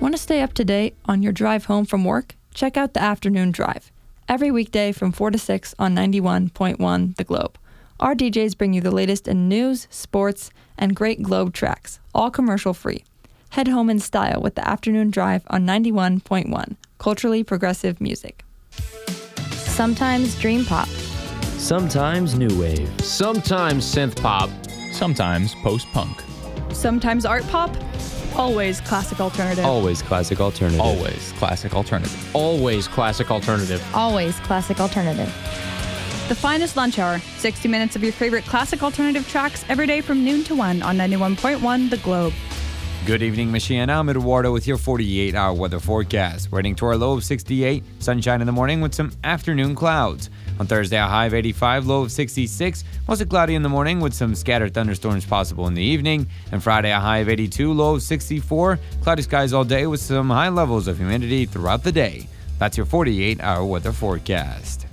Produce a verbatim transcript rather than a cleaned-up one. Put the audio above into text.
Want to stay up to date on your drive home from work? Check out the Afternoon Drive. Every weekday from four to six on ninety-one point one The Globe. Our D Js bring you the latest in news, sports, and great Globe tracks, all commercial-free. Head home in style with the Afternoon Drive on ninety-one point one, culturally progressive music. Sometimes dream pop. Sometimes new wave. Sometimes synth pop. Sometimes post-punk. Sometimes art pop. Always classic alternative. Always classic alternative. Always classic alternative. Always classic alternative. Always classic alternative. The finest lunch hour. sixty minutes of your favorite classic alternative tracks every day from noon to one on ninety-one point one The Globe. Good evening, Michigan. I'm Eduardo with your forty-eight hour weather forecast. We're heading to our low of sixty-eight, sunshine in the morning with some afternoon clouds. On Thursday, a high of eighty-five, low of sixty-six, mostly cloudy in the morning with some scattered thunderstorms possible in the evening. And Friday, a high of eighty-two, low of sixty-four, cloudy skies all day with some high levels of humidity throughout the day. That's your forty-eight hour weather forecast.